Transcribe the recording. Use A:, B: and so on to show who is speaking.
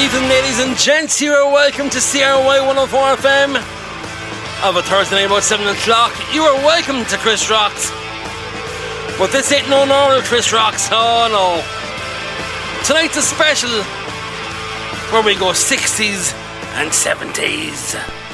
A: evening, ladies and gents. You are welcome to CRY 104 FM of a Thursday night about 7 o'clock. You are welcome to Chris Rocks. But this ain't no normal Chris Rocks, oh no. Tonight's a special where we go 60s and 70s.